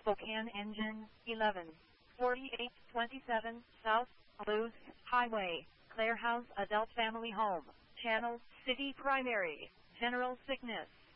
Spokane Engine, 114827 South Blues Highway, Clare House Adult Family Home, Channel City Primary, General Sickness.